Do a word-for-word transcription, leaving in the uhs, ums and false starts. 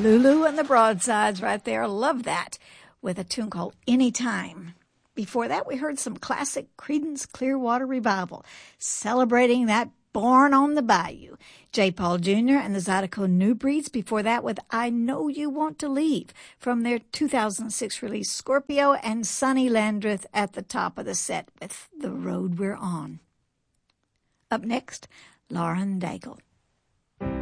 Lulu and the Broadsides right there. Love that. With a tune called Anytime. Before that, we heard some classic Creedence Clearwater Revival, celebrating that Born on the Bayou. J. Paul Junior and the Zydeco New Breeds. Before that, with I Know You Want to Leave, from their two thousand six release Scorpio, and Sonny Landreth at the top of the set with The Road We're On. Up next, Lauren Daigle.